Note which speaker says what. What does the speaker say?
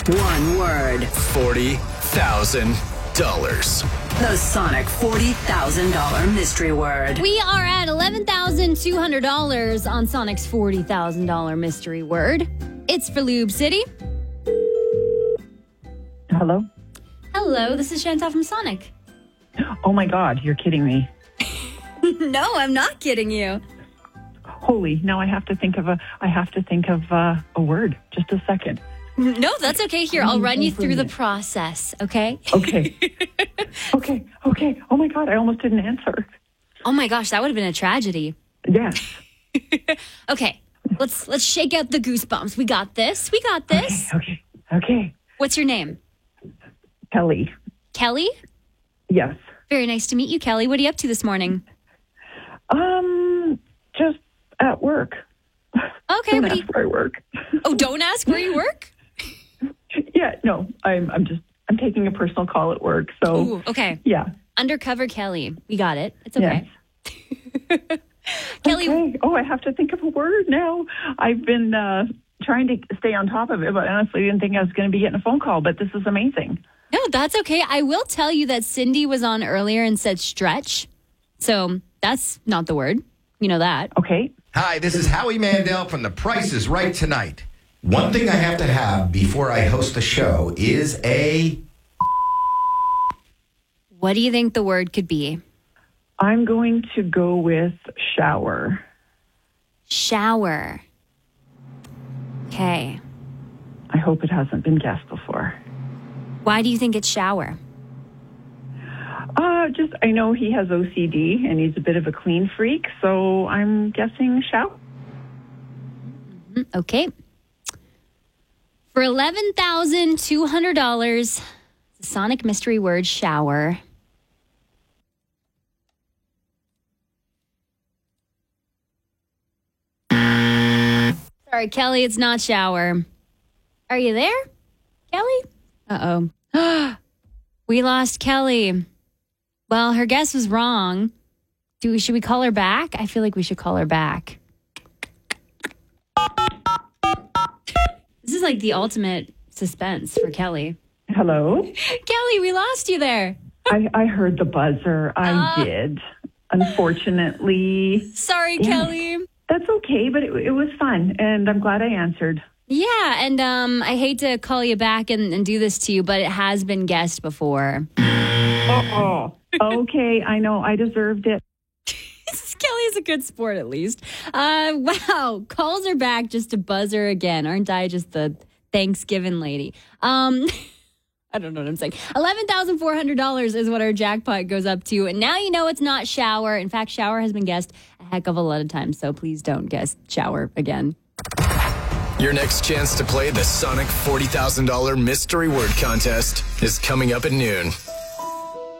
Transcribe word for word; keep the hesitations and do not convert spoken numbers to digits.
Speaker 1: One word.
Speaker 2: forty thousand dollars.
Speaker 1: The Sonic forty thousand dollars mystery word.
Speaker 3: We are at eleven thousand two hundred dollars on Sonic's forty thousand dollars mystery word. It's for Lube City.
Speaker 4: Hello?
Speaker 3: Hello, this is Chantal from Sonic.
Speaker 4: Oh my God, you're kidding me.
Speaker 3: No, I'm not kidding you.
Speaker 4: Holy, now I have to think of a, I have to think of uh, a word. Just a second.
Speaker 3: No, that's okay. Here, I'll run you through the process, okay?
Speaker 4: Okay. okay, okay. Oh my God, I almost didn't answer.
Speaker 3: Oh my gosh, that would have been a tragedy.
Speaker 4: Yes.
Speaker 3: Okay, let's let's shake out the goosebumps. We got this. We got this.
Speaker 4: Okay, okay, okay.
Speaker 3: What's your name?
Speaker 4: Kelly.
Speaker 3: Kelly?
Speaker 4: Yes.
Speaker 3: Very nice to meet you, Kelly. What are you up to this morning?
Speaker 4: Um, just at work.
Speaker 3: Okay,
Speaker 4: Don't
Speaker 3: what do
Speaker 4: ask
Speaker 3: you...
Speaker 4: where I work.
Speaker 3: Oh, don't ask where you work?
Speaker 4: Yeah, no, I'm I'm just I'm taking a personal call at work. So
Speaker 3: Ooh, okay.
Speaker 4: Yeah.
Speaker 3: Undercover Kelly. We got it. It's okay.
Speaker 4: Yes.
Speaker 3: Kelly.
Speaker 4: Okay. Oh, I have to think of a word now. I've been uh, trying to stay on top of it, but honestly, I didn't think I was going to be getting a phone call. But this is amazing.
Speaker 3: No, that's okay. I will tell you that Cindy was on earlier and said stretch. So that's not the word. You know that.
Speaker 4: Okay.
Speaker 5: Hi, this is Howie Mandel from The Price is Right Tonight. One thing I have to have before I host a show is a...
Speaker 3: What do you think the word could be?
Speaker 4: I'm going to go with shower.
Speaker 3: Shower. Okay.
Speaker 4: I hope it hasn't been guessed before.
Speaker 3: Why do you think it's shower?
Speaker 4: Uh, just, I know he has O C D and he's a bit of a clean freak, so I'm guessing shower.
Speaker 3: Mm-hmm. Okay. For eleven thousand two hundred dollars, the Sonic mystery word shower. Sorry, Kelly, it's not shower. Are you there, Kelly? Uh-oh. We lost Kelly. Well, her guess was wrong. Do we, should we call her back? I feel like we should call her back. This is like the ultimate suspense for Kelly.
Speaker 4: Hello?
Speaker 3: Kelly, we lost you there.
Speaker 4: I, I heard the buzzer. I
Speaker 3: Uh,
Speaker 4: did. Unfortunately.
Speaker 3: Sorry,
Speaker 4: Yeah.
Speaker 3: Kelly.
Speaker 4: That's okay, but it, it was fun, and I'm glad I answered.
Speaker 3: Yeah, and um, I hate to call you back and, and do this to you, but it has been guessed before.
Speaker 4: Oh, okay. I know. I deserved it.
Speaker 3: Kelly's a good sport, at least. Uh, wow, calls are back just to buzz her again. Aren't I just the Thanksgiving lady? Um, I don't know what I'm saying. eleven thousand four hundred dollars is what our jackpot goes up to. And now you know it's not shower. In fact, shower has been guessed a heck of a lot of times, so please don't guess shower again.
Speaker 2: Your next chance to play the Sonic forty thousand dollars mystery word contest is coming up at noon.